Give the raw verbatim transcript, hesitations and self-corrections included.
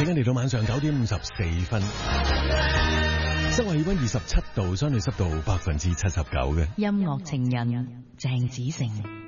時間嚟到晚上九點五十四分，室外氣溫二十七度，相對濕度百分之七十九嘅。 音樂情人鄭子誠。